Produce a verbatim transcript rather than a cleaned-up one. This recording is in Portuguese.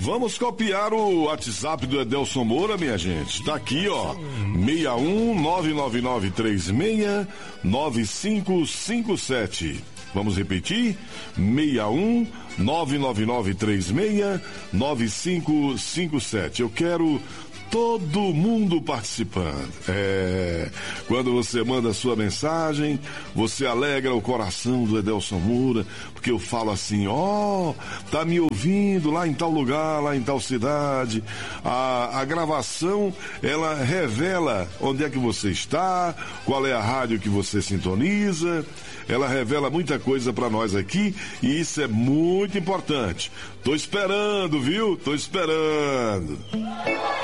Vamos copiar o WhatsApp do Edelson Moura, minha gente. Tá aqui, ó. seis um nove nove nove três seis nove cinco cinco sete. Vamos repetir? seis um nove nove nove três seis nove cinco cinco sete. Eu quero todo mundo participando. É, quando você manda a sua mensagem, você alegra o coração do Edelson Moura, porque eu falo assim, ó, oh, tá me ouvindo lá em tal lugar, lá em tal cidade. A, a gravação, ela revela onde é que você está, qual é a rádio que você sintoniza. Ela revela muita coisa pra nós aqui e isso é muito importante. Tô esperando, viu? Tô esperando.